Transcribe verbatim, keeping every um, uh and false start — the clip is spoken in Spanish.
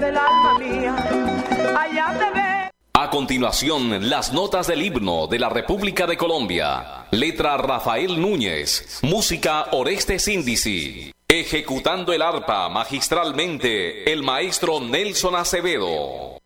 del alma mía, allá te ve. A continuación, las notas del himno de la República de Colombia. Letra Rafael Núñez. Música Oreste Síndici. Ejecutando el arpa magistralmente, el maestro Nelson Acevedo.